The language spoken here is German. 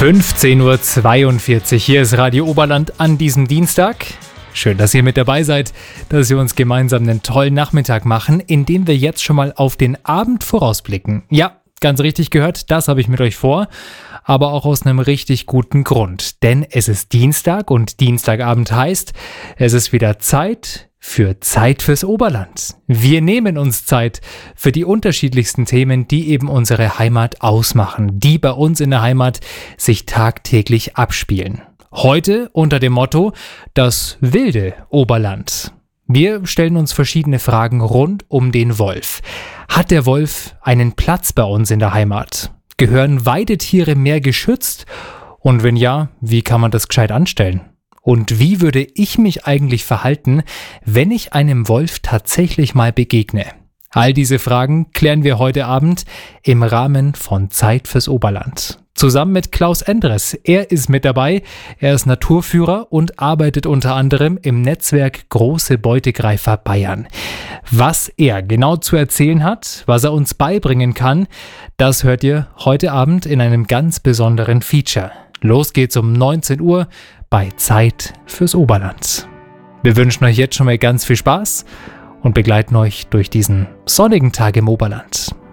15:42 Uhr, hier ist Radio Oberland an diesem Dienstag. Schön, dass ihr mit dabei seid, dass wir uns gemeinsam einen tollen Nachmittag machen, indem wir jetzt schon mal auf den Abend vorausblicken. Ja, ganz richtig gehört, das habe ich mit euch vor, aber auch aus einem richtig guten Grund. Denn es ist Dienstag und Dienstagabend heißt, es ist wieder Zeit fürs Oberland. Wir nehmen uns Zeit für die unterschiedlichsten Themen, die eben unsere Heimat ausmachen, die bei uns in der Heimat sich tagtäglich abspielen. Heute unter dem Motto das wilde Oberland. Wir stellen uns verschiedene Fragen rund um den Wolf. Hat der Wolf einen Platz bei uns in der Heimat? Gehören Weidetiere mehr geschützt? Und wenn ja, wie kann man das gescheit anstellen? Und wie würde ich mich eigentlich verhalten, wenn ich einem Wolf tatsächlich mal begegne? All diese Fragen klären wir heute Abend im Rahmen von Zeit fürs Oberland. Zusammen mit Klaus Endres. Er ist mit dabei. Er ist Naturführer und arbeitet unter anderem im Netzwerk Große Beutegreifer Bayern. Was er genau zu erzählen hat, was er uns beibringen kann, das hört ihr heute Abend in einem ganz besonderen Feature. Los geht's um 19 Uhr bei Zeit fürs Oberland. Wir wünschen euch jetzt schon mal ganz viel Spaß und begleiten euch durch diesen sonnigen Tag im Oberland.